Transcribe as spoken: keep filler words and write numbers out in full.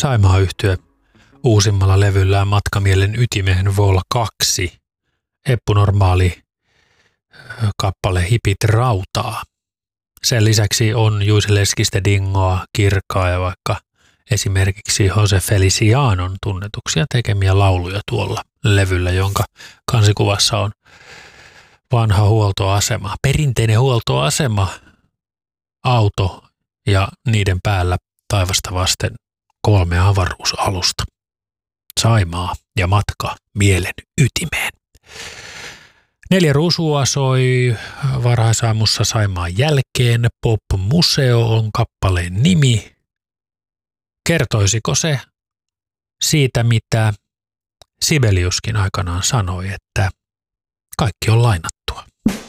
Saimaa-yhtye uusimmalla levyllään Matkamielen ytimeen Vol kaksi. Eppu Normaali kappale Hipit rautaa. Sen lisäksi on Juice Leskistä Dingoa, Kirkkaa ja vaikka esimerkiksi Jose Felicianon tunnetuksia tekemiä lauluja tuolla levyllä, jonka kansikuvassa on vanha huoltoasema, perinteinen huoltoasema, auto ja niiden päällä taivasta vasten kolme avaruusalusta. Saimaa ja matka mielen ytimeen. Neljä ruusua soi varhaisaamussa Saimaan jälkeen. Pop-museo on kappaleen nimi. Kertoisiko se siitä, mitä Sibeliuskin aikanaan sanoi, että kaikki on lainattu?